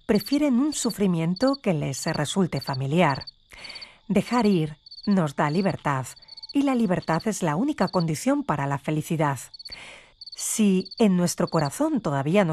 prefieren un sufrimiento que les resulte familiar. Dejar ir nos da libertad, y la libertad es la única condición para la felicidad. Si en nuestro corazón todavía